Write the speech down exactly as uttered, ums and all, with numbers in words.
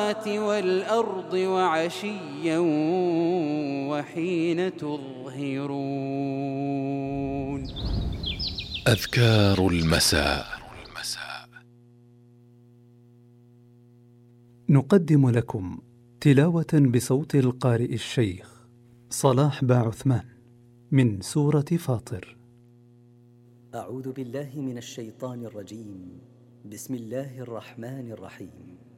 والأرض وعشيا وحين تظهرون. أذكار المساء. نقدم لكم تلاوة بصوت القارئ الشيخ صلاح باعثمان من سورة فاطر. أعوذ بالله من الشيطان الرجيم. بسم الله الرحمن الرحيم.